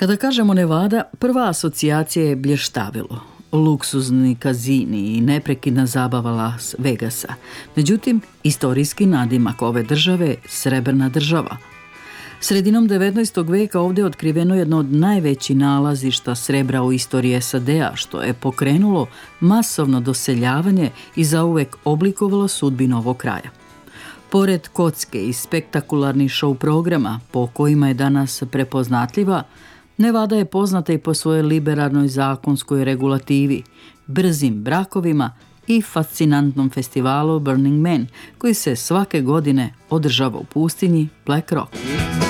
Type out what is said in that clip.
Kada kažemo Nevada, prva asocijacija je blještavilo, luksuzni kazini i neprekidna zabava Las Vegasa. Međutim, istorijski nadimak ove države, srebrna država. Sredinom 19. veka ovdje je otkriveno jedno od najvećih nalazišta srebra u istoriji SAD-a, što je pokrenulo masovno doseljavanje i zauvek oblikovalo sudbinu ovog kraja. Pored kocke i spektakularnih show programa, po kojima je danas prepoznatljiva, Nevada je poznata i po svojoj liberalnoj zakonskoj regulativi, brzim brakovima i fascinantnom festivalu Burning Man, koji se svake godine održava u pustinji Black Rock.